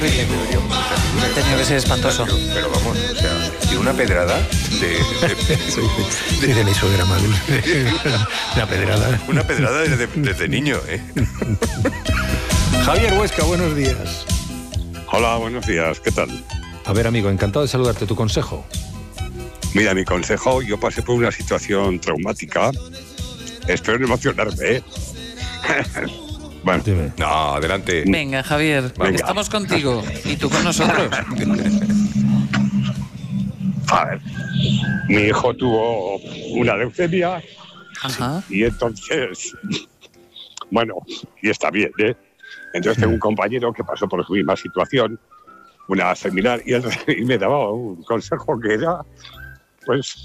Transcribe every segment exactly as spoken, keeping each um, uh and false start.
Ha tenido que ser espantoso. Pero, pero vamos, o sea, y una pedrada de... de, de, de, de, de mi suegra, madre. Una pedrada. Una pedrada desde, desde niño, ¿eh? Javier Huesca, buenos días. Hola, buenos días, ¿qué tal? A ver, amigo, encantado de saludarte. ¿Tu consejo? Mira, mi consejo, yo pasé por una situación traumática. Espero no emocionarme, ¿eh? Bueno, dime. No, adelante. Venga, Javier, Venga. Estamos contigo y tú con nosotros. A ver, mi hijo tuvo una leucemia. Ajá. Y entonces, bueno, y está bien, ¿eh? Entonces tengo un compañero que pasó por su misma situación, una seminar, y él y me daba un consejo que era, pues,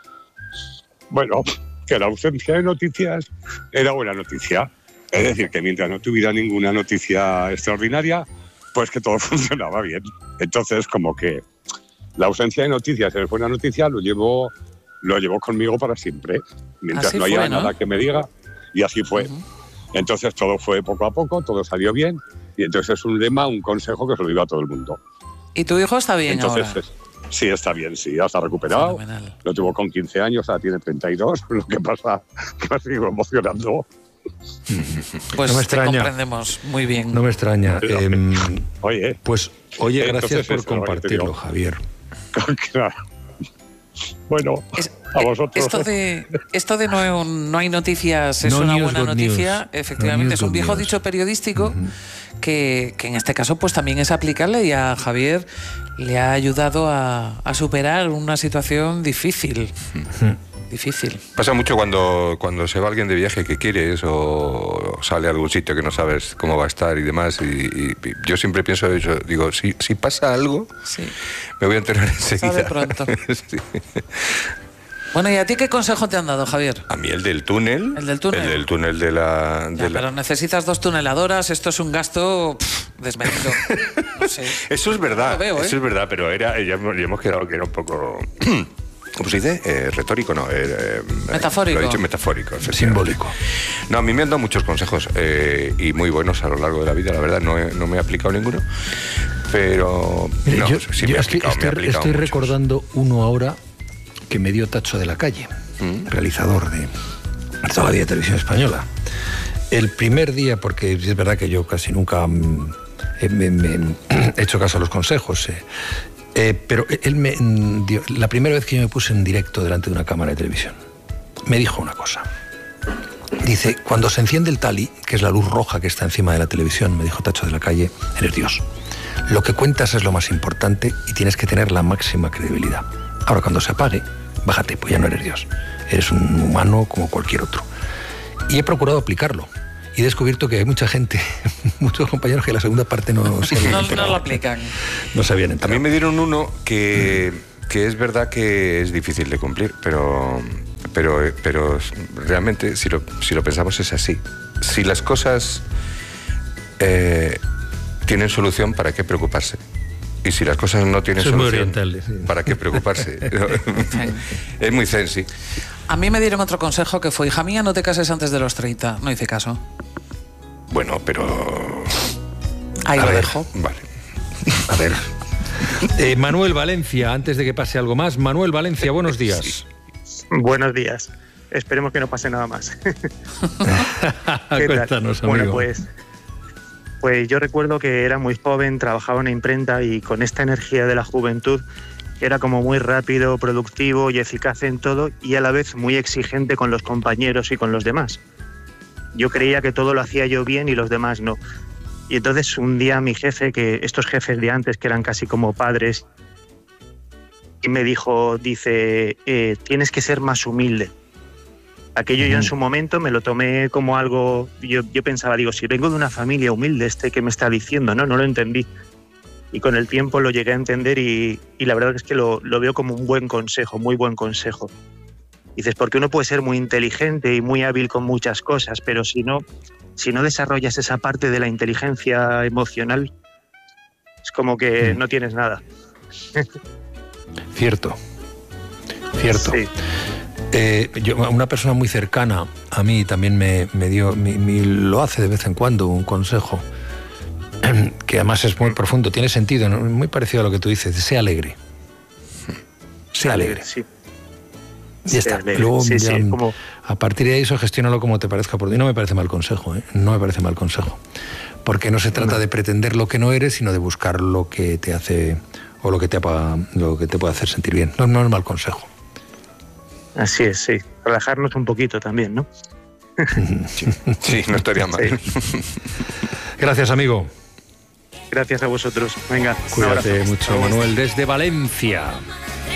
bueno, que la ausencia de noticias era buena noticia. Es decir, que mientras no tuviera ninguna noticia extraordinaria, pues que todo funcionaba bien. Entonces, como que la ausencia de noticias es buena noticia, lo llevo, lo llevo conmigo para siempre. Mientras así no haya fue, ¿no? nada que me diga, y así fue. Uh-huh. Entonces todo fue poco a poco, todo salió bien, y entonces es un lema, un consejo que se lo digo a todo el mundo. ¿Y tu hijo está bien entonces, ahora? Es, sí, está bien, sí, ya está recuperado. Fenomenal. Lo tuvo con quince años, ahora tiene treinta y dos, lo que pasa que me sigo emocionando. Pues no me extraña. Te comprendemos muy bien. No me extraña. Eh, oye, pues, oye, gracias por eso, compartirlo, Javier. Claro. Bueno, es, a vosotros. Esto de, esto de no, no hay noticias es no una news, buena noticia, news. efectivamente, no es un viejo news. dicho periodístico uh-huh. que, que en este caso pues también es aplicable y a Javier le ha ayudado a, a superar una situación difícil. Uh-huh. Difícil. Pasa mucho cuando, cuando se va alguien de viaje que quieres o sale a algún sitio que no sabes cómo va a estar y demás. Y, y, y yo siempre pienso eso, digo, si, si pasa algo, sí. me voy a enterar enseguida. Sabe pronto. Sí. Bueno, ¿y a ti qué consejo te han dado, Javier? A mí el del túnel. El del túnel. El del túnel de la... De ya, la... Pero necesitas dos tuneladoras, esto es un gasto pff, desmedido. No sé. Eso es verdad, no veo, ¿eh? eso es verdad, pero era, ya hemos, ya hemos quedado que era un poco... ¿Cómo se dice? Eh, retórico, no. Eh, metafórico. Lo he dicho metafórico. Simbólico. No, a mí me han dado muchos consejos eh, y muy buenos a lo largo de la vida, la verdad, no, he, no me he aplicado ninguno, pero... Mire, no, yo sí yo me he estoy, aplicado, estoy, me he aplicado estoy muchos. recordando uno ahora que me dio Tacho de la Calle, ¿Mm? realizador de toda la vida de Televisión Española. El primer día, porque es verdad que yo casi nunca mm, he, me, me, he hecho caso a los consejos, eh, Eh, pero él me dio, la primera vez que yo me puse en directo delante de una cámara de televisión, me dijo una cosa. Dice, cuando se enciende el tali, que es la luz roja que está encima de la televisión, me dijo Tacho de la Calle, eres Dios. Lo que cuentas es lo más importante y tienes que tener la máxima credibilidad. Ahora, cuando se apague, bájate, pues ya no eres Dios. Eres un humano como cualquier otro. Y he procurado aplicarlo. Y he descubierto que hay mucha gente, muchos compañeros que la segunda parte no sabían no, no lo aplican. No sabían entrar. A mí me dieron uno que, que es verdad que es difícil de cumplir, pero, pero, pero realmente, si lo, si lo pensamos, es así. Si las cosas eh, tienen solución, ¿para qué preocuparse? Y si las cosas no tienen Eso es solución, muy oriental, sí. ¿para qué preocuparse? Es muy zen, sí. A mí me dieron otro consejo que fue, hija mía, no te cases antes de los treinta. No hice caso. Bueno, pero... Ahí A lo ver. dejo. Vale. A ver. Eh, Manuel Valencia, antes de que pase algo más. Manuel Valencia, buenos días. Sí. Buenos días. Esperemos que no pase nada más. Cuéntanos, amigo. Bueno, pues, pues yo recuerdo que era muy joven, trabajaba en una imprenta y con esta energía de la juventud era como muy rápido, productivo y eficaz en todo y a la vez muy exigente con los compañeros y con los demás. Yo creía que todo lo hacía yo bien y los demás no. Y entonces un día mi jefe, que estos jefes de antes que eran casi como padres, y me dijo, dice, eh, tienes que ser más humilde. Aquello uh-huh. yo en su momento me lo tomé como algo, yo, yo pensaba, digo, si vengo de una familia humilde, este que me está diciendo, no, no lo entendí. Y con el tiempo lo llegué a entender y, y la verdad es que lo, lo veo como un buen consejo, muy buen consejo. Dices, porque uno puede ser muy inteligente y muy hábil con muchas cosas, pero si no, si no desarrollas esa parte de la inteligencia emocional, es como que mm. no tienes nada. Cierto, cierto. Sí. Eh, yo, una persona muy cercana a mí también me, me dio, me, me lo hace de vez en cuando, un consejo. que además es muy profundo, tiene sentido, ¿no? Muy parecido a lo que tú dices, sea alegre. Sea alegre. Sí. Ya está. Alegre. Luego, sí, ya, sí, como... a partir de eso, gestiónalo como te parezca por ti. No me parece mal consejo, ¿eh? No me parece mal consejo. Porque no se trata no. de pretender lo que no eres, sino de buscar lo que te hace o lo que te, lo que te puede hacer sentir bien. No, no es mal consejo. Así es, sí. Relajarnos un poquito también, ¿no? Sí, sí, no estaría mal. Sí. Gracias, amigo. Gracias a vosotros. Venga, cuídate mucho, Manuel, desde Valencia.